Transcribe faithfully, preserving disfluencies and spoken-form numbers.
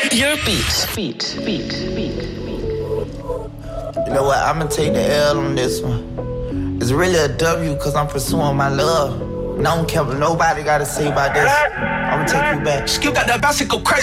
Your beat. Beat, beat, beat, beat. You know what? I'm gonna take the L on this one. It's really a W because I'm pursuing my love. And I don't care what nobody gotta say about this. I'm gonna take you back. Skill got that bounce and go crazy.